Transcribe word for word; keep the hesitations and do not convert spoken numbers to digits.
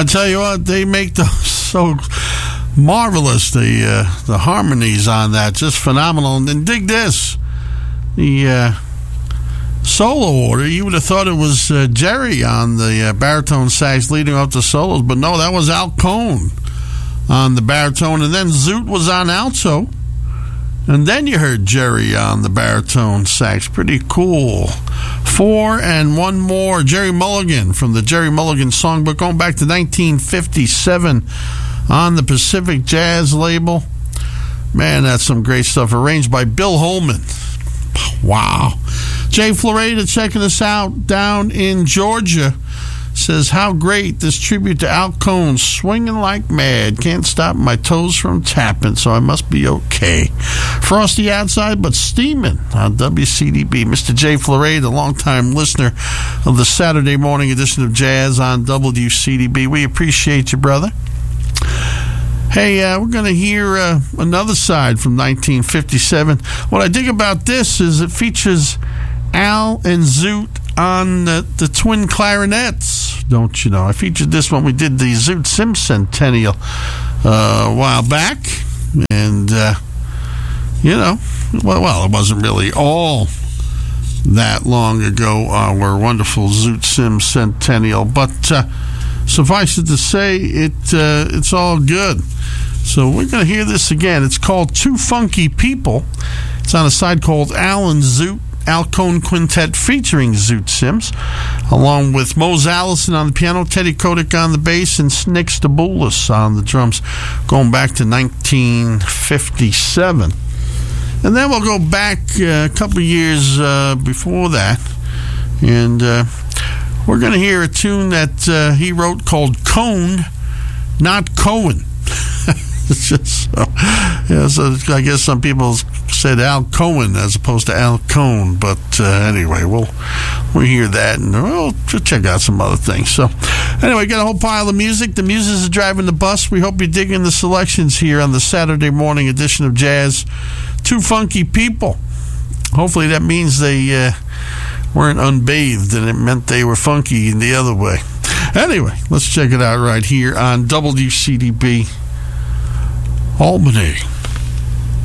I tell you what, they make those so marvelous. The uh, the harmonies on that, just phenomenal. And then dig this, the uh, solo order. You would have thought it was uh, Jerry on the uh, baritone sax leading up the solos, but no, that was Al Cohn on the baritone, and then Zoot was on alto. And then you heard Jerry on the baritone sax. Pretty cool. Four and one more. Jerry Mulligan from the Jerry Mulligan Songbook, going back to nineteen fifty-seven on the Pacific Jazz label. Man, that's some great stuff. Arranged by Bill Holman. Wow. Jay Florida checking us out down in Georgia. Says, how great this tribute to Al Cohn, swinging like mad. Can't stop my toes from tapping, so I must be okay. Frosty outside, but steaming on W C D B. Mister Jay Florida, a longtime listener of the Saturday morning edition of Jazz on W C D B. We appreciate you, brother. Hey, uh, we're going to hear uh, another side from nineteen fifty-seven. What I dig about this is it features Al and Zoot on the, the twin clarinets, don't you know? I featured this when we did the Zoot Sims Centennial uh, a while back, and uh, you know, well, well, it wasn't really all that long ago, our wonderful Zoot Sims Centennial, but uh, suffice it to say, it uh, it's all good. So we're going to hear this again. It's called Two Funky People. It's on a side called Al and Zoot, Al Cohn Quintet featuring Zoot Sims, along with Mose Allison on the piano, Teddy Kotick on the bass, and Nick Staboulis on the drums, going back to nineteen fifty-seven. And then we'll go back uh, a couple of years uh, before that, and uh, we're going to hear a tune that uh, he wrote called Cohn, Not Cohen. It's just so, yeah, so I guess some people said Al Cohen as opposed to Al Cohn, but uh, anyway, we'll we'll hear that, and we'll check out some other things. So anyway, got a whole pile of music. The musicians are driving the bus. We hope you're digging the selections here on the Saturday morning edition of Jazz. Two Funky People. Hopefully that means they uh, weren't unbathed, and it meant they were funky in the other way. Anyway, let's check it out right here on W C D B Albany.